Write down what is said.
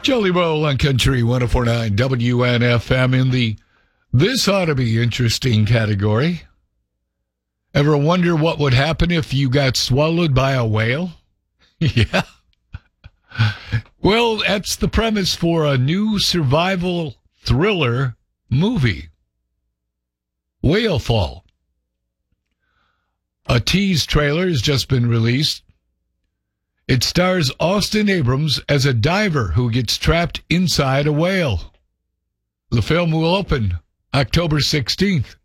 Jelly Roll on Country 104.9 WNFM in the This Ought to Be Interesting category. Ever wonder what would happen if you got swallowed by a whale? Yeah. Well, that's the premise for a new survival thriller movie. Whale Fall. A tease trailer has just been released. It stars Austin Abrams as a diver who gets trapped inside a whale. The film will open October 16th.